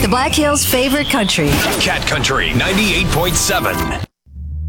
The Black Hills' favorite country. Cat Country 98.7.